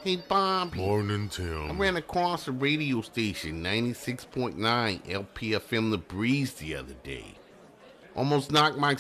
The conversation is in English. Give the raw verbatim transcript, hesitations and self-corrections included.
Hey, Bobby. Morning, I Tim. ran across a radio station, ninety-six point nine L P F M The Breeze, the other day. Almost knocked my